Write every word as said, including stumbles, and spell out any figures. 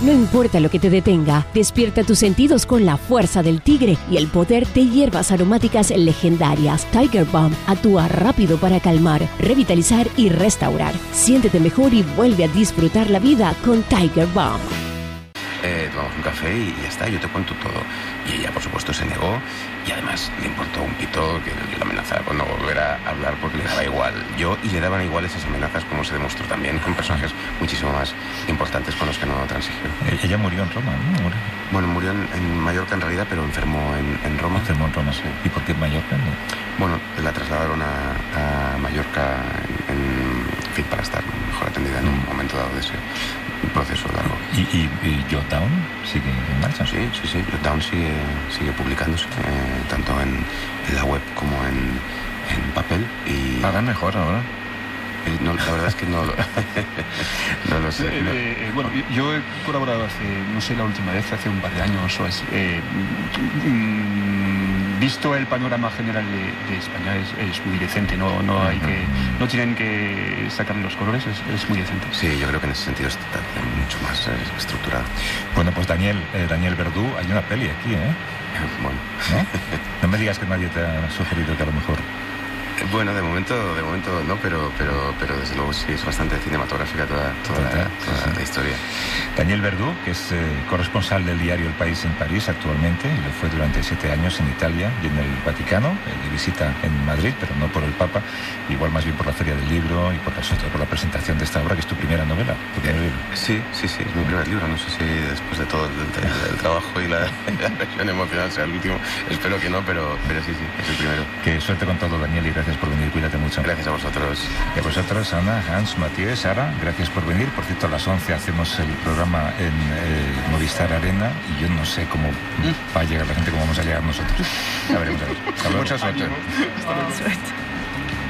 No importa lo que te detenga, despierta tus sentidos con la fuerza del tigre y el poder de hierbas aromáticas legendarias. Tiger Balm actúa rápido para calmar, revitalizar y restaurar. Siéntete mejor y vuelve a disfrutar la vida con Tiger Balm. Eh, tomamos un café y ya está, yo te cuento todo. Y ella, por supuesto, se negó y además le importó un pito que yo la amenazaba con no volver a hablar porque le daba igual. Yo y le daban igual esas amenazas, como se demostró también con personajes muchísimo más importantes con los que no transigió. Ella murió en Roma, ¿no? ¿Murió? Bueno, murió en, en Mallorca en realidad, pero enfermó en, en Roma. Enfermó en Roma, sí. ¿Y por qué en Mallorca? No. Bueno, la trasladaron a, a Mallorca en, en fin, para estar mejor atendida en un momento dado de ese proceso largo. ¿Y, y, y Jotdown sigue en marcha? Sí, sí, sí. Jotdown sigue, sigue publicándose, eh, tanto en, en la web como en, en papel. Y pagan mejor ahora. Eh, no, la verdad es que no lo, no lo sé. Eh, no. Eh, bueno, yo he colaborado hace, no sé, la última vez, hace un par de años o así. Eh, mm, visto el panorama general de, de España es, es muy decente, no, no hay que, no tienen que sacarle los colores, es, es muy decente. Sí, yo creo que en ese sentido está mucho más eh, estructurado. Bueno, pues Daniel, eh, Daniel Verdú, hay una peli aquí, ¿eh? Bueno. ¿No? No me digas que nadie te ha sugerido que a lo mejor... Bueno, de momento, de momento no, pero, pero, pero desde luego sí es bastante cinematográfica toda, toda, la, toda la historia. Daniel Verdú, que es eh, corresponsal del diario El País en París actualmente, y lo fue durante siete años en Italia y en el Vaticano, eh, de visita en Madrid, pero no por el Papa, igual más bien por la Feria del Libro y por la, por la presentación de esta obra, que es tu primera novela. Tu primer libro. Sí, sí, sí, es mi primer libro. No sé si después de todo el, el, el trabajo y la, la versión emocional sea el último. Espero que no, pero, pero sí, sí, es el primero. Que suerte con todo, Daniel, y gracias por venir, cuídate mucho. Gracias a vosotros. Y a vosotros, Ana, Hans, Matías, Sara, gracias por venir. Por cierto, a las once hacemos el programa en eh, Movistar Arena y yo no sé cómo va a llegar la gente, cómo vamos a llegar nosotros. Ya veremos, a ver. Mucha suerte. Suerte.